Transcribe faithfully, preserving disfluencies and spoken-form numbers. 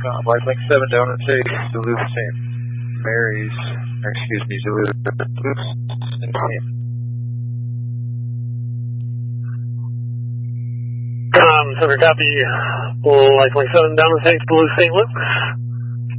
com. Life Link seven down and take Duluth Saint Mary's, or excuse me, Duluth, Duluth Saint Um, so we copy Life Link seven down and take Duluth Saint Luke's.